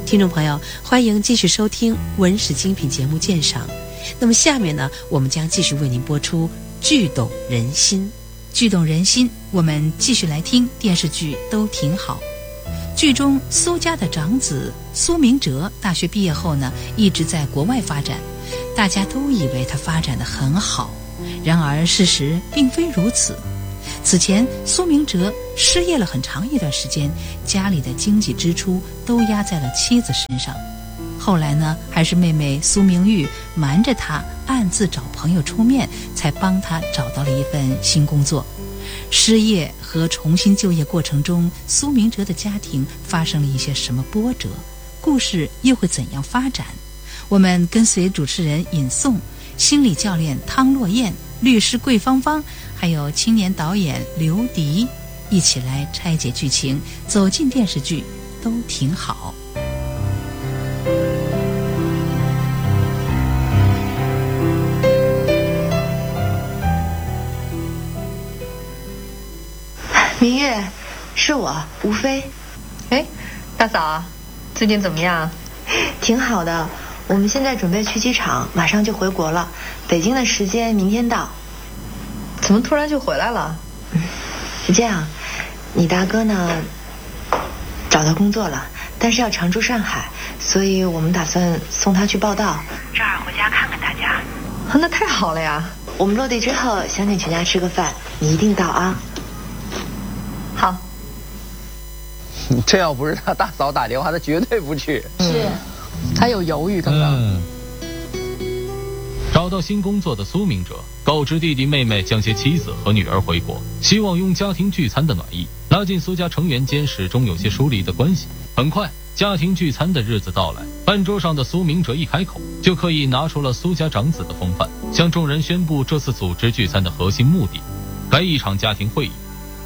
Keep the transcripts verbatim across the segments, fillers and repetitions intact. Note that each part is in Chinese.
听众朋友，欢迎继续收听文史精品节目鉴赏。那么下面呢，我们将继续为您播出剧懂人心。 剧懂人心，我们继续来听电视剧都挺好。剧中苏家的长子苏明哲大学毕业后呢，一直在国外发展，大家都以为他发展得很好，然而事实并非如此。此前苏明哲失业了很长一段时间，家里的经济支出都压在了妻子身上。后来呢，还是妹妹苏明玉瞒着他暗自找朋友出面，才帮他找到了一份新工作。失业和重新就业过程中，苏明哲的家庭发生了一些什么波折？故事又会怎样发展？我们跟随主持人尹颂、心理教练汤洛燕、律师桂芳芳，还有青年导演刘迪，一起来拆解剧情，走进电视剧都挺好。 明月，是我吴飞。 哎，大嫂，最近怎么样？ 挺好的，我们现在准备去机场，马上就回国了。北京的时间明天到。 怎么突然就回来了？ 是这样，你大哥呢找到工作了，但是要常驻上海，所以我们打算送他去报道，正好回家看看大家。 啊，那太好了呀！ 我们落地之后想请全家吃个饭，你一定到啊。 好。 这要不是他大嫂打电话，他绝对不去。 是，他有犹豫刚刚。 嗯。找到新工作的苏明哲告知弟弟妹妹将携妻子和女儿回国，希望用家庭聚餐的暖意拉近苏家成员间始终有些疏离的关系。很快，家庭聚餐的日子到来，饭桌上的苏明哲一开口就刻意拿出了苏家长子的风范，向众人宣布这次组织聚餐的核心目的，该一场家庭会议。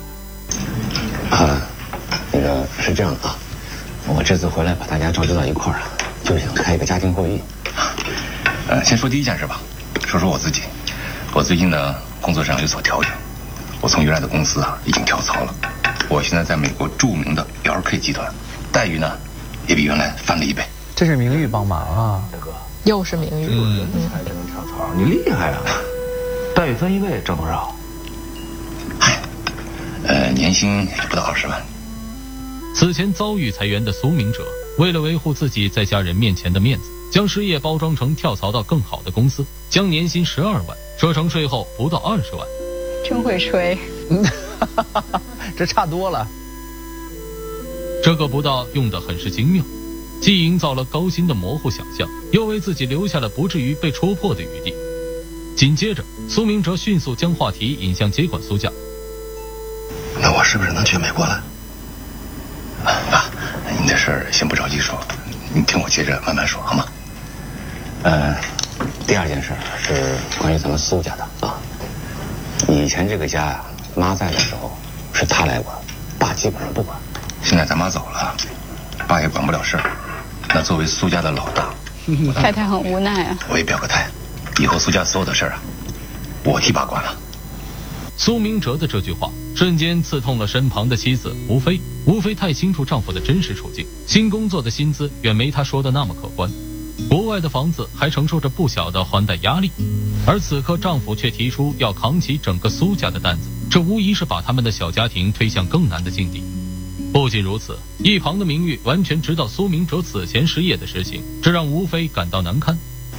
啊，那个是这样的啊，我这次回来把大家召集到一块儿啊，就是想开一个家庭会议。 呃，先说第一件事吧，说说我自己。我最近呢，工作上有所调整，我从原来的公司啊已经跳槽了。我现在在美国著名的 L K 集团，待遇呢也比原来翻了一倍。 这是名誉帮忙啊， 大哥，又是名誉， 嗯， 才这能跳槽，你厉害啊！待遇翻一倍，挣多少？ 嗨，呃，年薪不到二十万。 此前遭遇裁员的苏明哲，为了维护自己在家人面前的面子，将失业包装成跳槽到更好的公司，将年薪十二万折成税后不到二十万。 真会吹， 这差多了。 这个不到用得很是精妙，既营造了高薪的模糊想象，又为自己留下了不至于被戳破的余地。紧接着，苏明哲迅速将话题引向接管苏家。 那我是不是能去美国了？啊，你的事儿先不着急说，你听我接着慢慢说，好吗？ 呃，第二件事是关于咱们苏家的啊。以前这个家呀、啊，妈在的时候是她来管，爸基本上不管。 现在咱妈走了，爸也管不了事儿。那作为苏家的老大， 太太很无奈啊。 我也表个态，以后苏家所有的事儿啊，我替爸管了。 苏明哲的这句话瞬间刺痛了身旁的妻子吴飞。吴飞太清楚丈夫的真实处境，新工作的薪资远没他说的那么可观，国外的房子还承受着不小的还贷压力，而此刻丈夫却提出要扛起整个苏家的担子，这无疑是把他们的小家庭推向更难的境地。不仅如此，一旁的明玉完全知道苏明哲此前失业的事情，这让吴飞感到难堪。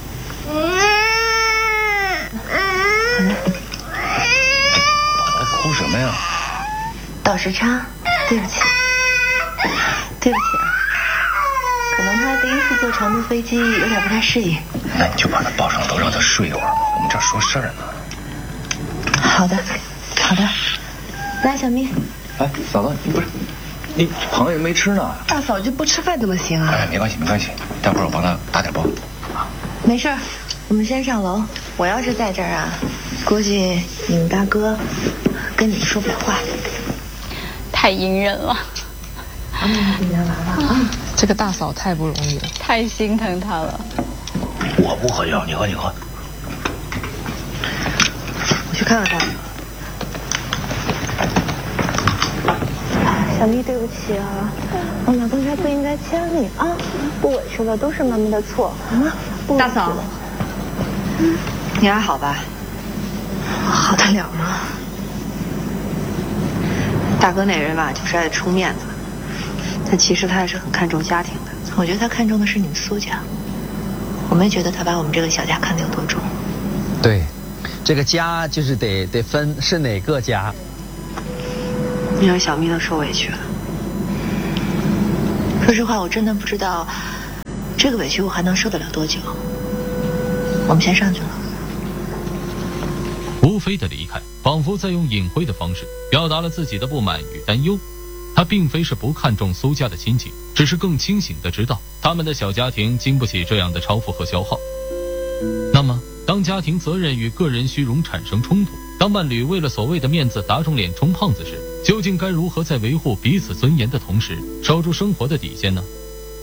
哭什么呀？ 倒时差，对不起，对不起啊，可能他第一次坐长途飞机有点不太适应。 那你就把他抱上楼，让他睡一会儿嘛，我们这儿说事儿呢。 好的，好的。来，小咪。 哎，嫂子，你不是，你螃蟹没吃呢？ 大嫂就不吃饭怎么行啊？ 哎，没关系，没关系，待会儿我帮他打点包。 没事，我们先上楼。我要是在这儿啊，估计你们大哥跟你们说不了话。 太隐忍了。 这个大嫂太不容易了， 太心疼她了。 我不喝药，你喝你喝。 我去看看他。 小蜜，对不起啊，妈妈刚才不应该牵你啊，不委屈了，都是妈妈的错啊。 大嫂，你还好吧？ 好得了吗？ 大哥那人吧，就是爱出面子，但其实他还是很看重家庭的。 我觉得他看重的是你们苏家，我没觉得他把我们这个小家看得有多重。 对，这个家就是得得分是哪个家。 你让小蜜都受委屈了。 说实话，我真的不知道这个委屈我还能受得了多久。我们先上去了。 吴非的离开，仿佛在用隐晦的方式表达了自己的不满与担忧。他并非是不看重苏家的亲情，只是更清醒地知道他们的小家庭经不起这样的超负荷消耗。那么当家庭责任与个人虚荣产生冲突，当伴侣为了所谓的面子打肿脸充胖子时，究竟该如何在维护彼此尊严的同时守住生活的底线呢？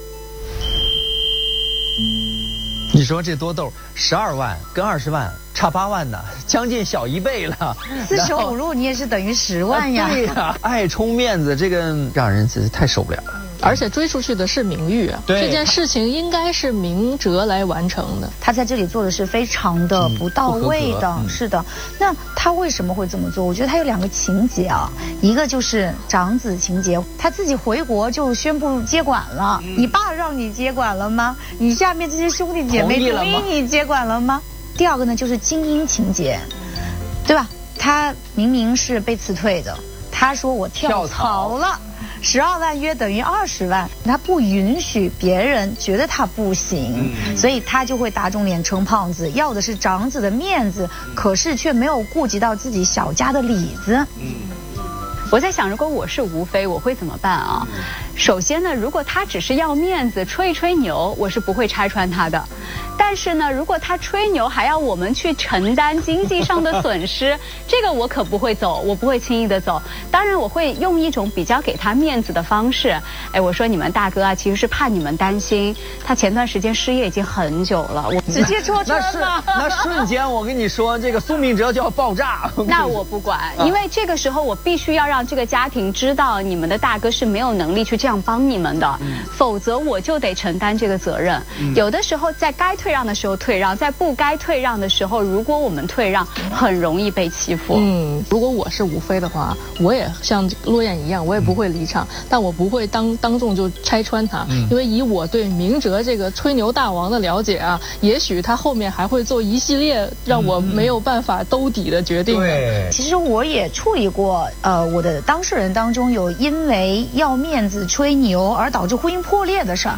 你说这多逗，十二万跟二十万差八万呢，将近小一倍了。 四舍五入你也是等于十万呀。 啊对呀，爱充面子，这个让人真是太受不了了。 而且追出去的是名誉啊，这件事情应该是明哲来完成的。 他在这里做的是非常的不到位的，嗯、是的。那他为什么会这么做？我觉得他有两个情节啊，一个就是长子情节，他自己回国就宣布接管了。嗯、你爸让你接管了吗？你下面这些兄弟姐妹同意你接管了吗？第二个呢，就是精英情节，对吧？他明明是被辞退的，他说我跳槽了。十二万约等于二十万，他不允许别人觉得他不行，嗯、所以他就会打肿脸充胖子，要的是长子的面子，嗯、可是却没有顾及到自己小家的里子。 嗯，我在想，如果我是吴非，我会怎么办啊？嗯、首先呢，如果他只是要面子、吹一吹牛，我是不会拆穿他的。但是呢，如果他吹牛还要我们去承担经济上的损失，这个我可不会走，我不会轻易的走。当然，我会用一种比较给他面子的方式。哎，我说你们大哥啊，其实是怕你们担心，他前段时间失业已经很久了，我直接戳穿了。那瞬间，我跟你说，这个苏明哲就要爆炸。 那我不管，因为这个时候我必须要让这个家庭知道，你们的大哥是没有能力去这样帮你们的，嗯、否则我就得承担这个责任。嗯、有的时候在该退让的时候退让，在不该退让的时候，如果我们退让，很容易被欺负。 嗯，如果我是吴非的话，我也像洛燕一样，我也不会离场，嗯、但我不会当当众就拆穿他，嗯、因为以我对明哲这个吹牛大王的了解啊，也许他后面还会做一系列让我没有办法兜底的决定。 对，其实我也处理过，呃，我的当事人当中有因为要面子吹牛而导致婚姻破裂的事儿。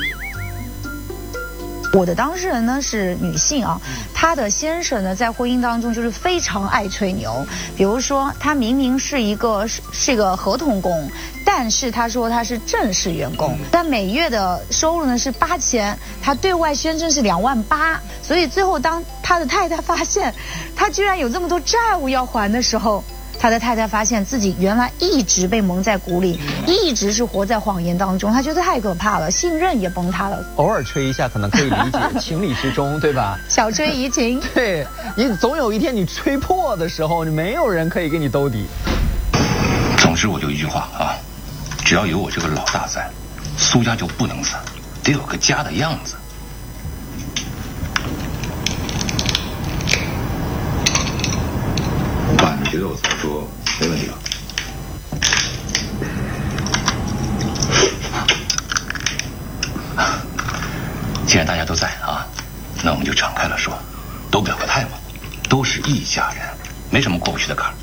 我的当事人呢是女性啊，她的先生呢在婚姻当中就是非常爱吹牛，比如说他明明是一个是是个合同工，但是他说他是正式员工，但每月的收入呢是八千，他对外宣称是两万八，所以最后当他的太太发现他居然有这么多债务要还的时候，他的太太发现自己原来一直被蒙在鼓里，一直是活在谎言当中，他觉得太可怕了，信任也崩塌了。 偶尔吹一下可能可以理解，情理之中，对吧？ 小吹怡情。 对，你总有一天你吹破的时候，你没有人可以给你兜底。 总之我就一句话啊，只要有我这个老大在，苏家就不能散，得有个家的样子。爸，你觉得我怎么说没问题吧？既然大家都在啊，那我们就敞开了说，都表个态嘛，都是一家人，没什么过不去的坎儿。